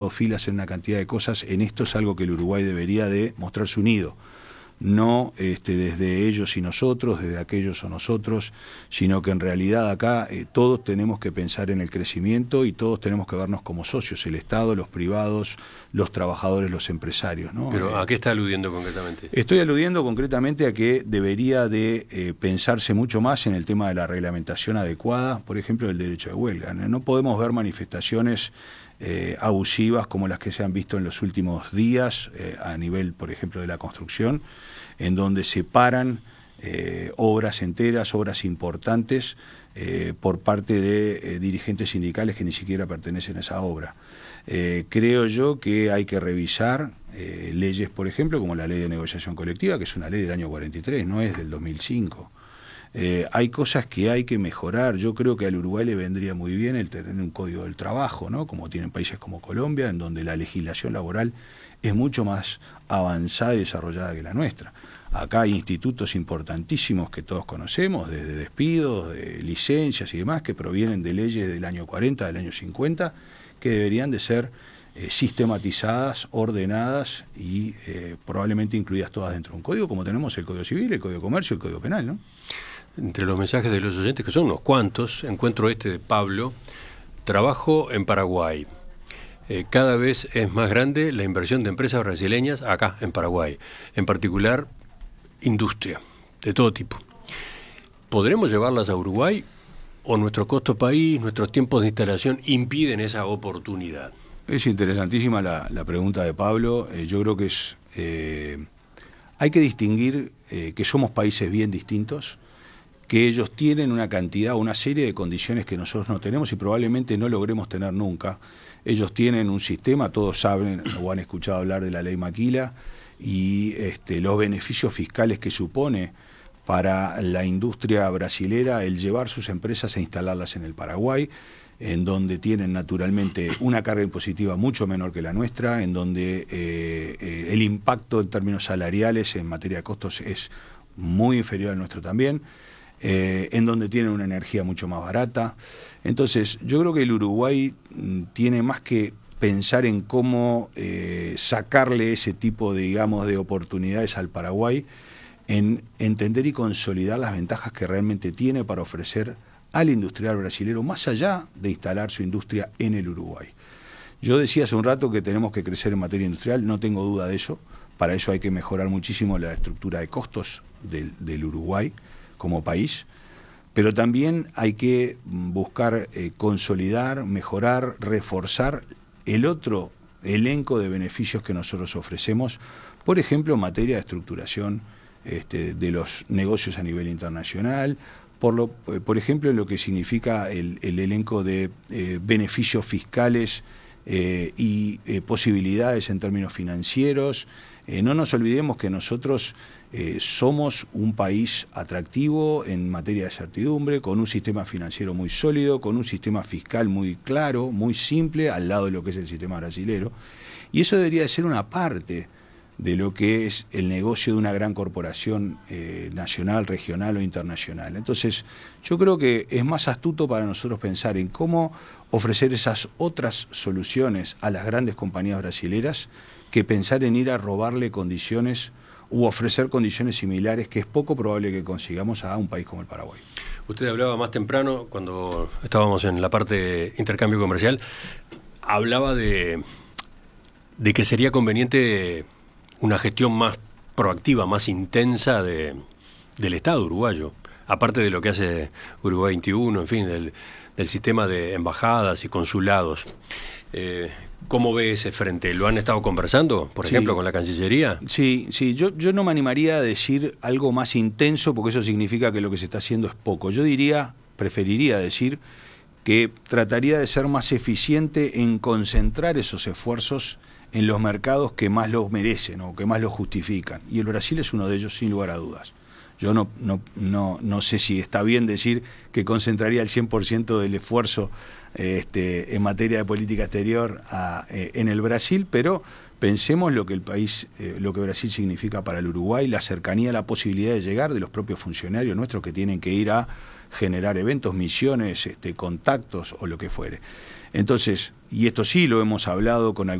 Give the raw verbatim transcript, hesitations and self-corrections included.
dos filas en una cantidad de cosas. En esto es algo que el Uruguay debería de mostrarse unido. No este, desde ellos y nosotros, desde aquellos o nosotros, sino que en realidad acá eh, todos tenemos que pensar en el crecimiento y todos tenemos que vernos como socios, el Estado, los privados, los trabajadores, los empresarios, ¿no? ¿Pero eh, a qué está aludiendo concretamente? Estoy aludiendo concretamente a que debería de eh, pensarse mucho más en el tema de la reglamentación adecuada, por ejemplo, del derecho de huelga. No, no podemos ver manifestaciones Eh, abusivas como las que se han visto en los últimos días eh, a nivel, por ejemplo, de la construcción, en donde se paran eh, obras enteras, obras importantes eh, por parte de eh, dirigentes sindicales que ni siquiera pertenecen a esa obra. Eh, creo yo que hay que revisar eh, leyes, por ejemplo, como la Ley de Negociación Colectiva, que es una ley del año cuarenta y tres, no es del dos mil cinco. Eh, hay cosas que hay que mejorar. Yo creo que al Uruguay le vendría muy bien el tener un código del trabajo, ¿no? Como tienen países como Colombia, en donde la legislación laboral es mucho más avanzada y desarrollada que la nuestra. Acá hay institutos importantísimos que todos conocemos, desde despidos, de licencias y demás, que provienen de leyes del año cuarenta, del año cincuenta, que deberían de ser eh, sistematizadas, ordenadas y eh, probablemente incluidas todas dentro de un código, como tenemos el Código Civil, el Código de Comercio, el Código Penal, ¿no? Entre los mensajes de los oyentes, que son unos cuantos, encuentro este de Pablo: trabajo en Paraguay. Eh, cada vez es más grande la inversión de empresas brasileñas acá en Paraguay, en particular industria de todo tipo. ¿Podremos llevarlas a Uruguay o nuestro costo país, nuestros tiempos de instalación impiden esa oportunidad? Es interesantísima la, la pregunta de Pablo. Eh, yo creo que es eh, hay que distinguir eh, que somos países bien distintos, que ellos tienen una cantidad, una serie de condiciones que nosotros no tenemos y probablemente no logremos tener nunca. Ellos tienen un sistema, todos saben o han escuchado hablar de la ley Maquila y este, los beneficios fiscales que supone para la industria brasilera el llevar sus empresas a instalarlas en el Paraguay, en donde tienen naturalmente una carga impositiva mucho menor que la nuestra, en donde eh, eh, el impacto en términos salariales en materia de costos es muy inferior al nuestro también. Eh, en donde tienen una energía mucho más barata. Entonces, yo creo que el Uruguay mm, tiene más que pensar en cómo eh, sacarle ese tipo de, digamos, de oportunidades al Paraguay, en entender y consolidar las ventajas que realmente tiene para ofrecer al industrial brasilero, más allá de instalar su industria en el Uruguay. Yo decía hace un rato que tenemos que crecer en materia industrial, no tengo duda de eso. Para eso hay que mejorar muchísimo la estructura de costos del, del Uruguay como país, pero también hay que buscar eh, consolidar, mejorar, reforzar el otro elenco de beneficios que nosotros ofrecemos, por ejemplo, en materia de estructuración este, de los negocios a nivel internacional, por, lo, por ejemplo, en lo que significa el, el elenco de eh, beneficios fiscales eh, y eh, posibilidades en términos financieros. Eh, no nos olvidemos que nosotros eh, somos un país atractivo en materia de certidumbre, con un sistema financiero muy sólido, con un sistema fiscal muy claro, muy simple, al lado de lo que es el sistema brasilero. Y eso debería de ser una parte de lo que es el negocio de una gran corporación eh, nacional, regional o internacional. Entonces, yo creo que es más astuto para nosotros pensar en cómo ofrecer esas otras soluciones a las grandes compañías brasileras que pensar en ir a robarle condiciones u ofrecer condiciones similares, que es poco probable que consigamos a un país como el Paraguay. Usted hablaba más temprano, cuando estábamos en la parte de intercambio comercial, hablaba de, de que sería conveniente una gestión más proactiva, más intensa de, del Estado uruguayo, aparte de lo que hace Uruguay veintiuno, en fin, del, del sistema de embajadas y consulados. Eh, ¿Cómo ve ese frente? ¿Lo han estado conversando, por ejemplo, sí, con la Cancillería? Sí, sí. Yo, yo no me animaría a decir algo más intenso, porque eso significa que lo que se está haciendo es poco. Yo diría, preferiría decir que trataría de ser más eficiente en concentrar esos esfuerzos en los mercados que más los merecen o que más los justifican. Y el Brasil es uno de ellos, sin lugar a dudas. Yo no, no, no, no sé si está bien decir que concentraría el cien por ciento del esfuerzo este, en materia de política exterior a, eh, en el Brasil, pero pensemos lo que el país, eh, lo que Brasil significa para el Uruguay, la cercanía, la posibilidad de llegar de los propios funcionarios nuestros que tienen que ir a generar eventos, misiones, este, contactos o lo que fuere. Entonces, y esto sí lo hemos hablado con algunos